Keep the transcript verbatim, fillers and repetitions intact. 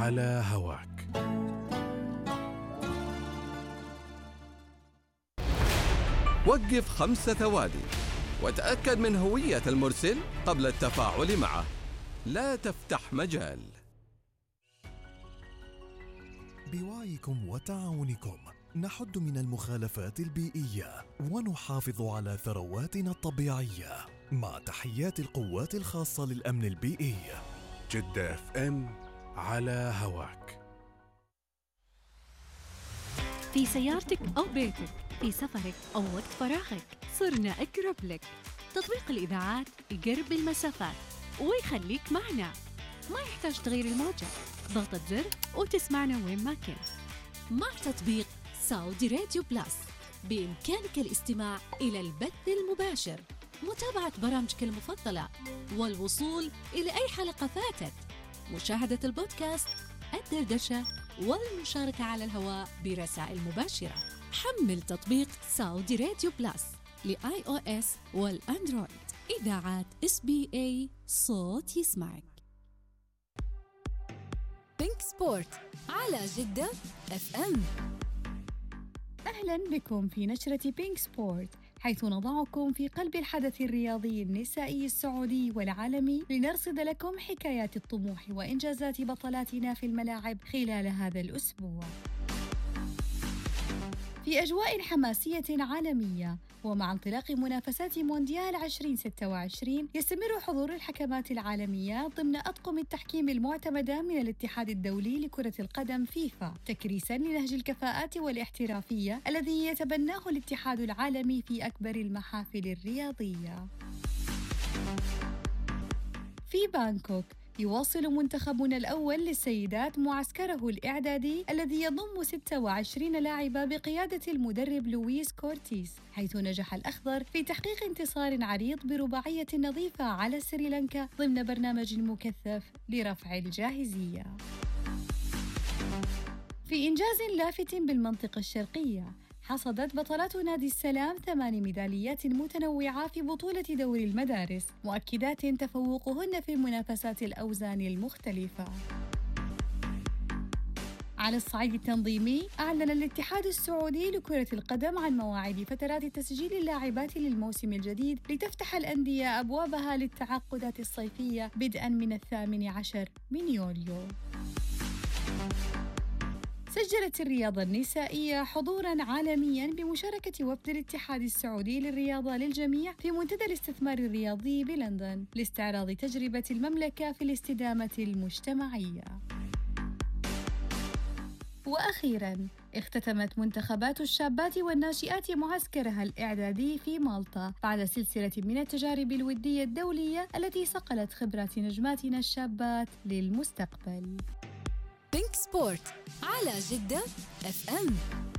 على هواك. وقف خمس ثواني وتأكد من هوية المرسل قبل التفاعل معه. لا تفتح مجال. بوعيكم وتعاونكم نحد من المخالفات البيئية ونحافظ على ثرواتنا الطبيعية، مع تحيات القوات الخاصة للأمن البيئي. جدة اف ام على هواك. في سيارتك أو بيتك، في سفرك أو وقت فراغك، صرنا أقرب لك. تطبيق الإذاعات يقرب المسافات ويخليك معنا. ما يحتاج تغير الموجة، ضغطة زر وتسمعنا وين ما كنت. مع تطبيق سعودي راديو بلس بإمكانك الاستماع إلى البث المباشر، متابعة برامجك المفضلة، والوصول إلى أي حلقة فاتت، مشاهدة البودكاست، الدردشة، والمشاركة على الهواء برسائل مباشرة. حمل تطبيق سعودي راديو بلس لآي أو إس والأندرويد. إذاعات إس بي إيه، صوت يسمعك. بينك سبورت على جدة اف ام. أهلا بكم في نشرة بينك سبورت، حيث نضعكم في قلب الحدث الرياضي النسائي السعودي والعالمي لنرصد لكم حكايات الطموح وإنجازات بطلاتنا في الملاعب خلال هذا الأسبوع. في أجواء حماسية عالمية ومع انطلاق منافسات مونديال عشرين ستة وعشرين، يستمر حضور الحكمات العالمية ضمن أطقم التحكيم المعتمدة من الاتحاد الدولي لكرة القدم فيفا، تكريساً لنهج الكفاءات والاحترافية الذي يتبناه الاتحاد العالمي في أكبر المحافل الرياضية. في بانكوك، يواصل منتخبنا الأول للسيدات معسكره الإعدادي الذي يضم ستة وعشرين لاعبة بقيادة المدرب لويس كورتيس، حيث نجح الأخضر في تحقيق انتصار عريض برباعية نظيفة على سريلانكا ضمن برنامج مكثف لرفع الجاهزية. في إنجاز لافت بالمنطقة الشرقية، حصدت بطلات نادي السلام ثمان ميداليات متنوعة في بطولة دوري المدارس، مؤكدات تفوقهن في منافسات الأوزان المختلفة. على الصعيد التنظيمي، أعلن الاتحاد السعودي لكرة القدم عن مواعيد فترات تسجيل اللاعبات للموسم الجديد لتفتح الأندية أبوابها للتعاقدات الصيفية بدءاً من الثامن عشر من يوليو. سجلت الرياضة النسائية حضوراً عالمياً بمشاركة وفد الاتحاد السعودي للرياضة للجميع في منتدى الاستثمار الرياضي بلندن لاستعراض تجربة المملكة في الاستدامة المجتمعية. وأخيراً، اختتمت منتخبات الشابات والناشئات معسكرها الإعدادي في مالطا بعد سلسلة من التجارب الودية الدولية التي صقلت خبرات نجماتنا الشابات للمستقبل. بينك سبورت على جدة اف ام.